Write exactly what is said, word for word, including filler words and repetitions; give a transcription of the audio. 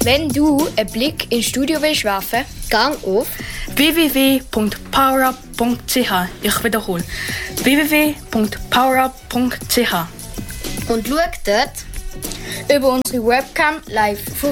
Wenn du einen Blick ins Studio willst werfen, gang auf w w w punkt powerup punkt c h. Ich wiederhole. w w w punkt powerup punkt c h. und schau dort über unsere Webcam live